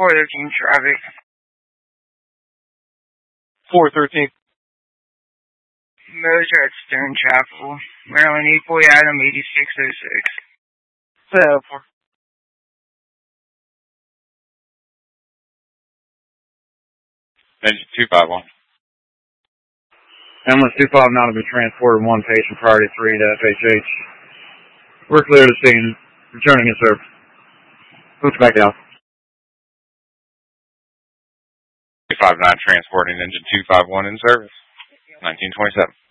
413 traffic. 413. Motor at Stern Chapel, Maryland 840 Adam 8606. Yeah, 4. Engine 251. Ambulance 259 will be transported one patient priority 3 to FHH. We're clear to scene. Returning in service. Boots back out. 259 transporting engine 251 in service. 1927.